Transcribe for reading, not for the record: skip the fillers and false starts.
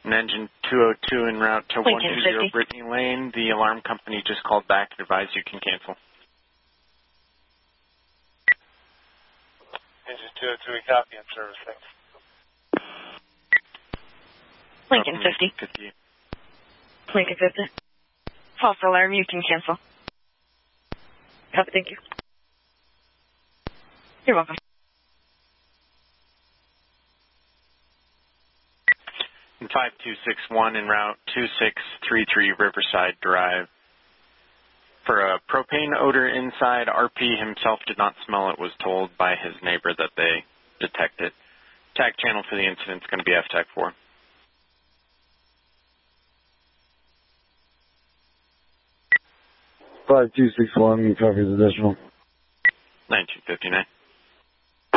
An engine 202 en route to Lincoln 120 50. Brittany Lane. The alarm company just called back and advised you can cancel. Engine 202, we copy in service, thanks. Lincoln 50. 50. Lincoln 50. False alarm, you can cancel. Copy, thank you. You're welcome. And 5261 en route 2633 Riverside Drive. For a propane odor inside, RP himself did not smell it, was told by his neighbor that they detected. TAC channel for the incident is going to be FTAC 4. 5261, copies additional.